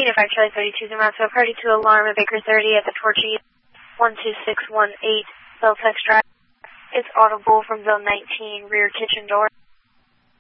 5 Charlie 32 Zoom out to a party to alarm at Baker 30 at the Torchy 12618 Beltex Drive. It's audible from zone 19, rear kitchen door.